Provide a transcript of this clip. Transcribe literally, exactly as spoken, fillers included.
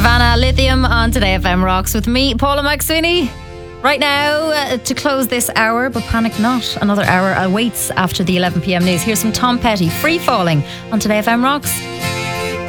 Nirvana, Lithium on Today F M Rocks with me, Paula McSweeney. Right now, uh, to close this hour, but panic not, another hour awaits after the eleven p.m. news. Here's some Tom Petty, Free Falling on Today F M Rocks.